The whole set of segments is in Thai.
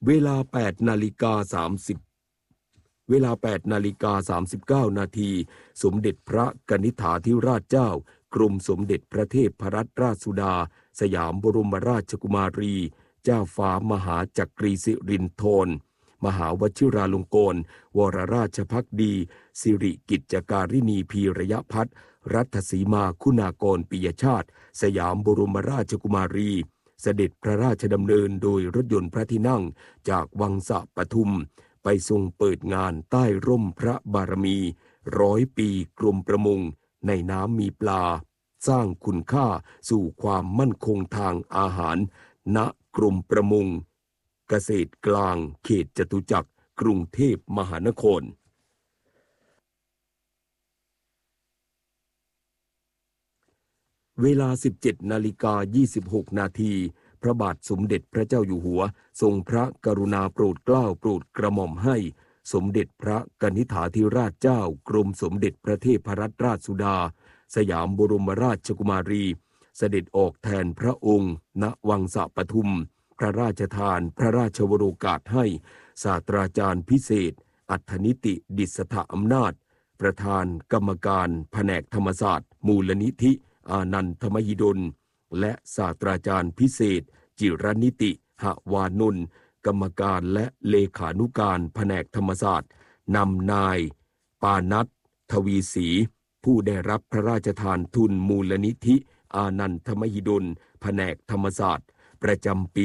เวลา8นาฬิกา30เวลา8นาฬิกา39นาทีสมเด็จพระกนิษฐาธิราชเจ้ากรมสมเด็จพระเทพรัตนราชสุดาสยามบรมราชกุมารีเจ้าฟ้ามหาจักรีสิรินธรมหาวชิราลงกรณ์วรราชภักดีสิริกิจจการิณีพีระยะพัฒน์รัตสีมาคุณากรปิยชาติสยามบรมราชกุมารีเสด็จพระราชดำเนินโดยรถยนต์พระที่นั่งจากวังสะปทุมไปทรงเปิดงานใต้ร่มพระบารมี100 ปีกรมประมงในน้ำมีปลาสร้างคุณค่าสู่ความมั่นคงทางอาหารณกรมประมงเกษตรกลางเขตจตุจักรกรุงเทพมหานครเวลา 17:26 นาทีพระบาทสมเด็จพระเจ้าอยู่หัวทรงพระกรุณาโปรดเกล้าโปรดกระหม่อมให้สมเด็จพระกนิษฐาธิราชเจ้ากรมสมเด็จพระเทพรัตนราชสุดาสยามบรมราชกุมารีเสด็จออกแทนพระองค์ณวังสะปทุมพระราชทานพระราชวโรกาสให้ศาสตราจารย์พิเศษอัฏฐนิติดิษฐอำนาจประธานกรรมการแผนกธรรมศาสตร์มูลนิธิอานันทมหิดลและศาสตราจารย์พิเศษจิรนิติหวานนท์กรรมการและเลขานุการแผนกธรรมศาสตร์นำนายปานัททวีศรีผู้ได้รับพระราชทานทุนมูลนิธิอานันทมหิดลแผนกธรรมศาสตร์ประจำปี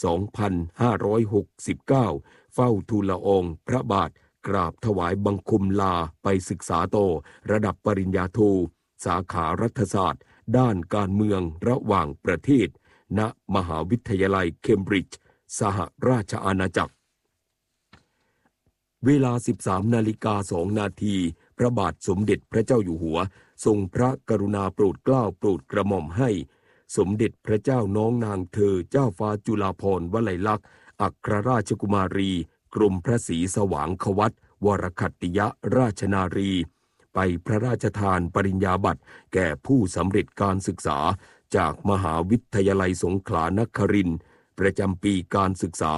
2569 เฝ้าทูลละอองพระบาทกราบถวายบังคมลาไปศึกษาต่อระดับปริญญาโทสาขารัฐศาสตร์ด้านการเมืองระหว่างประเทศณมหาวิทยาลัยเคมบริดจ์สหราชอาณาจักรเวลา 13:02 นาทีพระบาทสมเด็จพระเจ้าอยู่หัวทรงพระกรุณาโปรดเกล้าโปรดกระหม่อมให้สมเด็จพระเจ้าน้องนางเธอเจ้าฟ้าจุฬาภรณ์วลัยลักษณ์อัครราชกุมารีกรมพระศรีสว่างควัตรวรคัตติยราชนารีไปพระราชทานปริญญาบัตรแก่ผู้สำเร็จการศึกษาจากมหาวิทยาลัยสงขลานครินทร์ประจำปีการศึกษา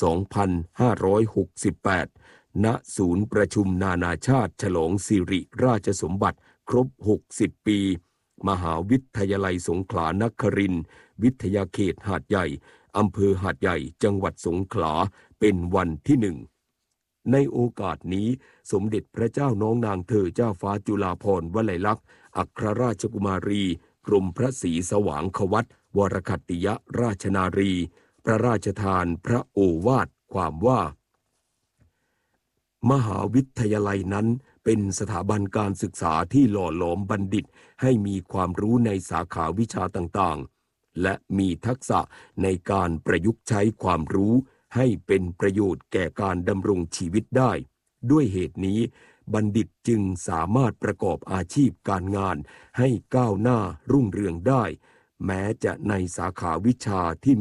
2568 ณ ศูนย์ประชุมนานาชาติฉลองสิริราชสมบัติครบ 60 ปี มหาวิทยาลัยสงขลานครินทร์วิทยาเขตหาดใหญ่อำเภอหาดใหญ่จังหวัดสงขลาเป็นวันที่ 1ในโอกาสนี้สมเด็จพระเจ้าน้องนางเธอเจ้าฟ้าจุฬาภรณ์วลัยลักษณ์อัครราชกุมารีกรมพระศรีสว่างควัตรวรคัตติยราชนารีพระราชทานพระโอวาทความว่ามหาวิทยาลัยนั้นเป็นสถาบันการศึกษาที่หล่อหลอมบัณฑิตให้มีความรู้ในสาขาวิชาต่างๆและมีทักษะในการประยุกต์ใช้ความรู้ให้เป็นประโยชน์แก่การดำรงชีวิตได้ด้วยเหตุนี้บัณฑิตจึงสามารถประกอบอาชีพการงานให้ก้าวหน้ารุ่งเรืองได้แม้จะในสาขาวิชาที่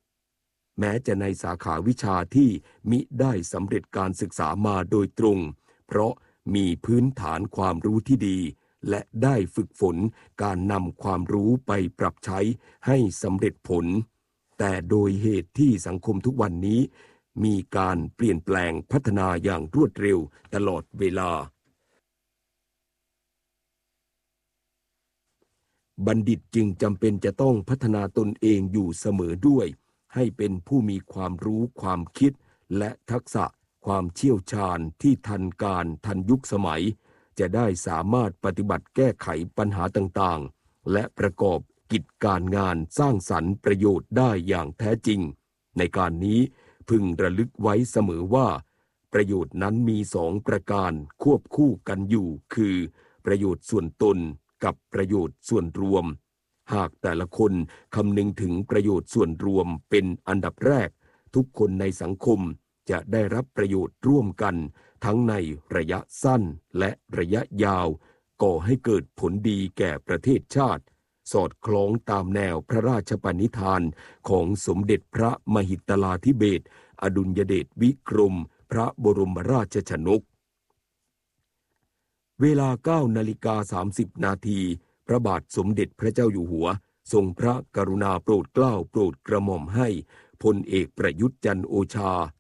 มิได้สำเร็จการศึกษามาโดยตรงเพราะมีพื้นฐานความรู้ที่ดีและได้ฝึกฝนการนำความรู้ไปปรับใช้ให้สำเร็จผลแต่โดยเหตุที่สังคมทุกวันนี้มีการเปลี่ยนแปลงพัฒนาอย่างรวดเร็วตลอดเวลาบัณฑิตจึงจำเป็นจะต้องพัฒนาตนเองอยู่เสมอด้วยให้เป็นผู้มีความรู้ความคิดและทักษะความเชี่ยวชาญที่ทันการทันยุคสมัยจะได้สามารถปฏิบัติแก้ไขปัญหาต่างๆและประกอบกิจการงานสร้างสรรค์ประโยชน์ได้อย่างแท้จริงในการนี้พึงระลึกไว้เสมอว่าประโยชน์นั้นมี2 ประการควบคู่กันอยู่คือประโยชน์ส่วนตนกับประโยชน์ส่วนรวมหากแต่ละคนคำนึงถึงประโยชน์ส่วนรวมเป็นอันดับแรกทุกคนในสังคมจะได้รับประโยชน์ร่วมกันทั้งในระยะสั้นและระยะยาวก่อให้เกิดผลดีแก่ประเทศชาติสอดคล้องตามแนวพระราชปณิธานของสมเด็จพระมหิตลาธิเบศรอดุลยเดชวิกรมพระบรมราชชนกเวลา 9:30 นาทีพระบาทสมเด็จพระเจ้าอยู่หัวทรงพระกรุณาโปรดเกล้าโปรดกระหม่อมให้พลเอกประยุทธ์จันทร์โอชา